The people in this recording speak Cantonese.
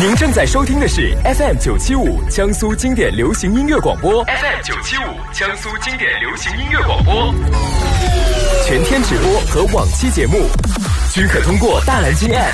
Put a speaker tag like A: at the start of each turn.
A: 您正在收听的是 FM975 江苏经典流行音乐广播 ，FM975 江苏经典流行音乐广播，全天直播和往期节目均可通过大蓝鲸 App